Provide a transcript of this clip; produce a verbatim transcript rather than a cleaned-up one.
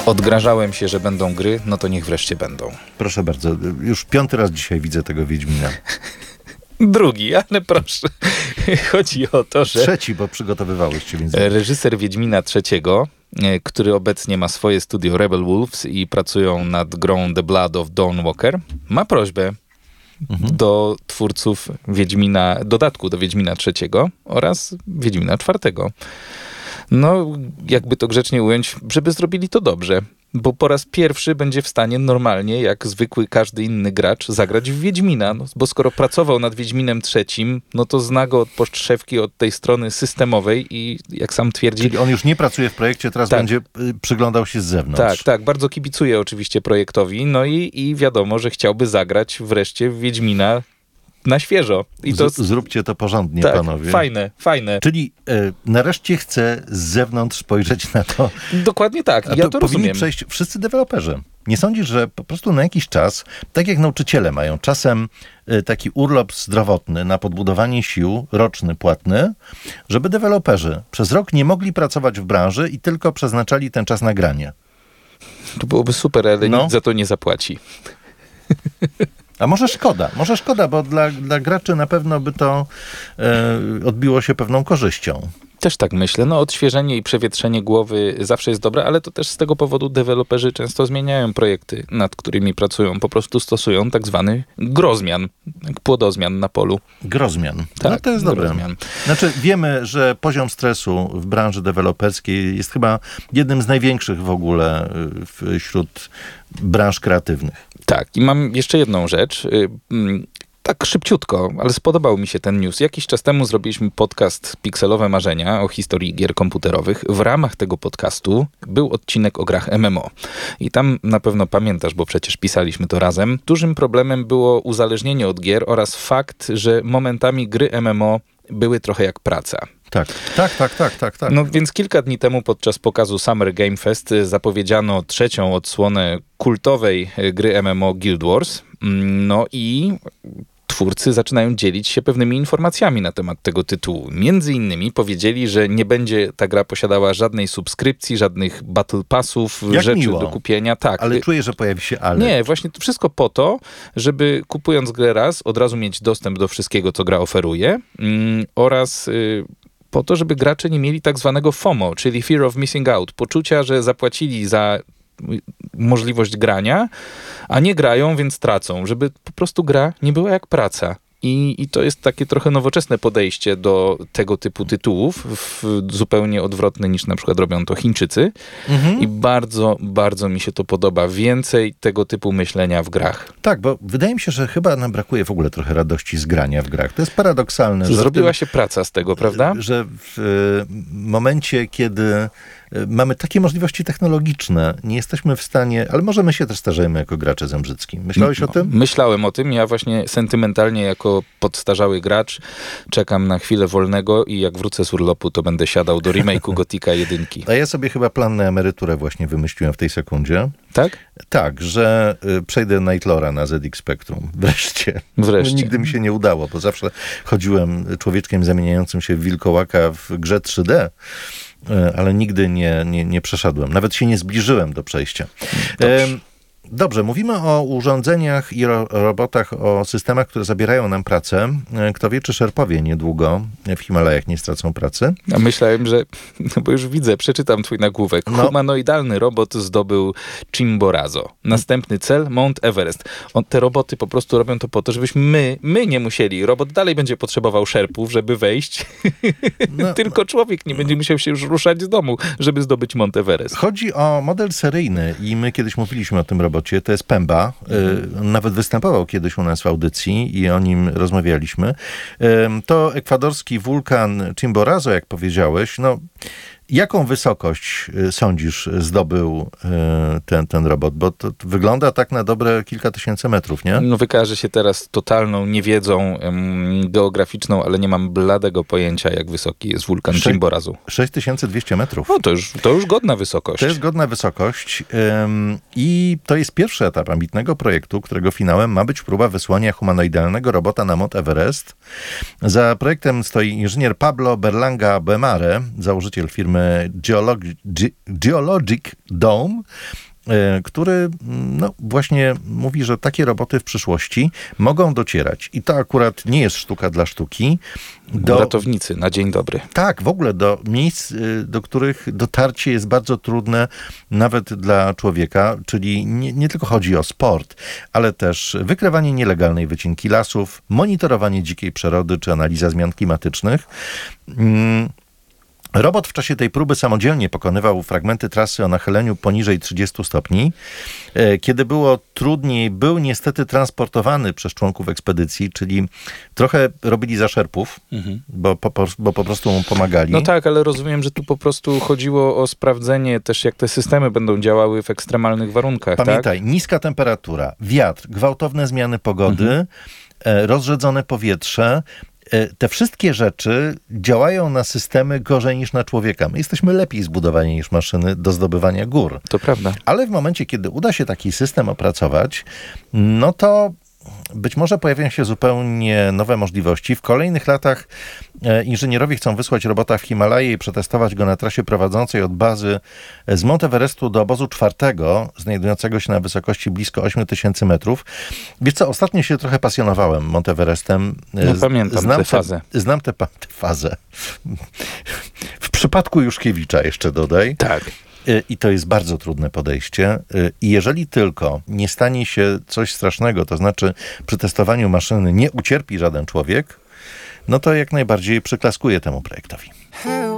Odgrażałem się, że będą gry, no to niech wreszcie będą. Proszę bardzo, już piąty raz dzisiaj widzę tego Wiedźmina. Drugi, ale proszę. Chodzi o to, że... Trzeci, bo przygotowywałeś się. Więc... Reżyser Wiedźmina trzeciego, który obecnie ma swoje studio Rebel Wolves i pracują nad grą The Blood of Dawnwalker, ma prośbę mhm. do twórców Wiedźmina, dodatku do Wiedźmina trzeciego oraz Wiedźmina czwartego. No, jakby to grzecznie ująć, żeby zrobili to dobrze. Bo po raz pierwszy będzie w stanie normalnie, jak zwykły każdy inny gracz, zagrać w Wiedźmina. No, bo skoro pracował nad Wiedźminem trzecim, no to zna go od podszewki, od tej strony systemowej i jak sam twierdzi... Czyli on już nie pracuje w projekcie, teraz tak. będzie y, przyglądał się z zewnątrz. Tak, tak. Bardzo kibicuje oczywiście projektowi. No i, i wiadomo, że chciałby zagrać wreszcie w Wiedźmina na świeżo. I to... Z, zróbcie to porządnie, tak, panowie. Fajne, fajne. Czyli e, nareszcie chcę z zewnątrz spojrzeć na to. Dokładnie tak, ja to, to powinni rozumiem. przejść wszyscy deweloperzy. Nie sądzisz, że po prostu na jakiś czas, tak jak nauczyciele mają czasem e, taki urlop zdrowotny na podbudowanie sił, roczny, płatny, żeby deweloperzy przez rok nie mogli pracować w branży i tylko przeznaczali ten czas na granie. To byłoby super, ale no. nikt za to nie zapłaci. A może szkoda, może szkoda, bo dla, dla graczy na pewno by to e, odbiło się pewną korzyścią. Też tak myślę. No odświeżenie i przewietrzenie głowy zawsze jest dobre, ale to też z tego powodu deweloperzy często zmieniają projekty, nad którymi pracują. Po prostu stosują tak zwany grozmian, jak płodozmian na polu. Grozmian. Tak, no to jest dobre. Grozmian. Znaczy wiemy, że poziom stresu w branży deweloperskiej jest chyba jednym z największych w ogóle wśród branż kreatywnych. Tak. I mam jeszcze jedną rzecz. Tak szybciutko, ale spodobał mi się ten news. Jakiś czas temu zrobiliśmy podcast Pikselowe Marzenia o historii gier komputerowych. W ramach tego podcastu był odcinek o grach M M O. I tam na pewno pamiętasz, bo przecież pisaliśmy to razem. Dużym problemem było uzależnienie od gier oraz fakt, że momentami gry M M O były trochę jak praca. Tak, tak, tak, tak, tak, tak. No więc kilka dni temu podczas pokazu Summer Game Fest zapowiedziano trzecią odsłonę kultowej gry M M O Guild Wars. No i twórcy zaczynają dzielić się pewnymi informacjami na temat tego tytułu. Między innymi powiedzieli, że nie będzie ta gra posiadała żadnej subskrypcji, żadnych battle passów, Jak rzeczy miło. do kupienia. Tak. Ale czuję, że pojawi się ale. Nie, właśnie to wszystko po to, żeby kupując grę raz, od razu mieć dostęp do wszystkiego, co gra oferuje mm, oraz... Y, po to, żeby gracze nie mieli tak zwanego FOMO, czyli Fear of Missing Out, poczucia, że zapłacili za możliwość grania, a nie grają, więc tracą, żeby po prostu gra nie była jak praca. I, I to jest takie trochę nowoczesne podejście do tego typu tytułów, w, zupełnie odwrotne niż na przykład robią to Chińczycy. Mhm. I bardzo, bardzo mi się to podoba. Więcej tego typu myślenia w grach. Tak, bo wydaje mi się, że chyba nam brakuje w ogóle trochę radości z grania w grach. To jest paradoksalne. Że Zrobiła tym, się praca z tego, prawda? Że w momencie, kiedy mamy takie możliwości technologiczne, nie jesteśmy w stanie, ale może my się też starzejemy jako gracze zembrzycki. Myślałeś no, o tym? Myślałem o tym. Ja właśnie sentymentalnie jako podstarzały gracz czekam na chwilę wolnego i jak wrócę z urlopu, to będę siadał do remake'u Gothica jedynki. A ja sobie chyba plan na emeryturę właśnie wymyśliłem w tej sekundzie. Tak? Tak, że y, przejdę Nightlora na Z X Spectrum. Wreszcie. Wreszcie. No, nigdy mi się nie udało, bo zawsze chodziłem człowieczkiem zamieniającym się w wilkołaka w grze trzy D. Ale nigdy nie, nie, nie przeszedłem. Nawet się nie zbliżyłem do przejścia. Dobrze. Dobrze, mówimy o urządzeniach i ro- robotach, o systemach, które zabierają nam pracę. Kto wie, czy szerpowie niedługo w Himalajach nie stracą pracy? A myślałem, że, no bo już widzę, przeczytam twój nagłówek. No. Humanoidalny robot zdobył Chimborazo. Następny cel, Mount Everest. On, te roboty po prostu robią to po to, żebyśmy my, my nie musieli. Robot dalej będzie potrzebował szerpów, żeby wejść. No, Tylko no. człowiek nie będzie musiał się już ruszać z domu, żeby zdobyć Mount Everest. Chodzi o model seryjny i my kiedyś mówiliśmy o tym robocie. To jest Pemba. Mhm. On nawet występował kiedyś u nas w audycji i o nim rozmawialiśmy. To ekwadorski wulkan Chimborazo, jak powiedziałeś. No, jaką wysokość sądzisz zdobył ten, ten robot? Bo to wygląda tak na dobre kilka tysięcy metrów, nie? No wykaże się teraz totalną niewiedzą um, geograficzną, ale nie mam bladego pojęcia, jak wysoki jest wulkan Chimborazo. sześć tysięcy dwieście metrów. No to już, to już godna wysokość. To jest godna wysokość um, i to jest pierwszy etap ambitnego projektu, którego finałem ma być próba wysłania humanoidalnego robota na Mount Everest. Za projektem stoi inżynier Pablo Berlanga Bemare, założyciel firmy firmy Geologic, Geologic Dome, który no, właśnie mówi, że takie roboty w przyszłości mogą docierać. I to akurat nie jest sztuka dla sztuki. Do, ratownicy, na dzień dobry. Tak, w ogóle do miejsc, do których dotarcie jest bardzo trudne nawet dla człowieka, czyli nie, nie tylko chodzi o sport, ale też wykrywanie nielegalnej wycinki lasów, monitorowanie dzikiej przyrody czy analiza zmian klimatycznych. Hmm. Robot w czasie tej próby samodzielnie pokonywał fragmenty trasy o nachyleniu poniżej trzydziestu stopni. Kiedy było trudniej, był niestety transportowany przez członków ekspedycji, czyli trochę robili zaszerpów, mhm. bo, po, bo po prostu mu pomagali. No tak, ale rozumiem, że tu po prostu chodziło o sprawdzenie też, jak te systemy będą działały w ekstremalnych warunkach. Pamiętaj, tak? niska temperatura, wiatr, gwałtowne zmiany pogody, mhm. rozrzedzone powietrze. Te wszystkie rzeczy działają na systemy gorzej niż na człowieka. My jesteśmy lepiej zbudowani niż maszyny do zdobywania gór. To prawda. Ale w momencie, kiedy uda się taki system opracować, no to być może pojawią się zupełnie nowe możliwości. W kolejnych latach inżynierowie chcą wysłać robota w Himalaje i przetestować go na trasie prowadzącej od bazy z Monteverestu do obozu czwartego, znajdującego się na wysokości blisko ośmiu tysięcy metrów. Wiesz co, ostatnio się trochę pasjonowałem Monteverestem. No pamiętam znam tę fazę. Te, znam tę te fazę. W przypadku Juszkiewicza jeszcze dodaj. Tak. I to jest bardzo trudne podejście. I jeżeli tylko nie stanie się coś strasznego, to znaczy przy testowaniu maszyny nie ucierpi żaden człowiek, no to jak najbardziej przyklaskuję temu projektowi.